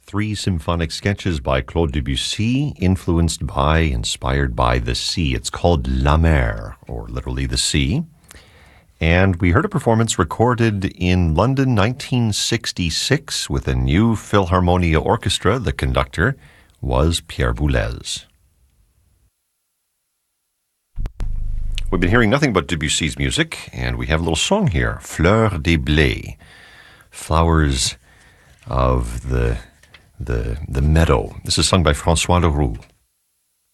three symphonic sketches by Claude Debussy, influenced by, inspired by the sea. It's called La Mer, or literally the sea. And we heard a performance recorded in London, 1966, with a new Philharmonia orchestra. The conductor was Pierre Boulez. We've been hearing nothing but Debussy's music, and we have a little song here, Fleurs des Blés, flowers of the meadow. This is sung by François Leroux.